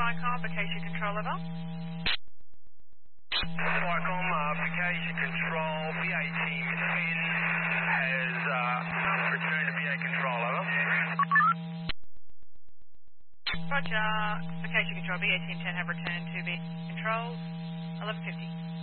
Vicom, Vacation Control, over. Vicom, Vacation Control, VA Team 10 has returned to VA Control, over. Roger, Vacation Control, VA Team 10 have returned to VA Control, 1150.